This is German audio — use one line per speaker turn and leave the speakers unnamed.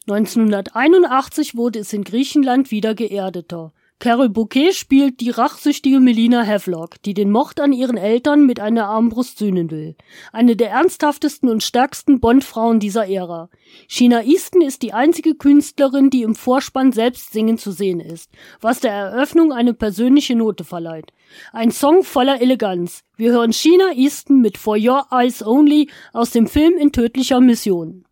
1981 wurde es in Griechenland wieder geerdeter. Carol Bouquet spielt die rachsüchtige Melina Havelock, die den Mord an ihren Eltern mit einer Armbrust sühnen will. Eine der ernsthaftesten und stärksten Bond-Frauen dieser Ära. Sheena Easton ist die einzige Künstlerin, die im Vorspann selbst singend zu sehen ist, was der Eröffnung eine persönliche Note verleiht. Ein Song voller Eleganz. Wir hören Sheena Easton mit For Your Eyes Only aus dem Film In tödlicher Mission.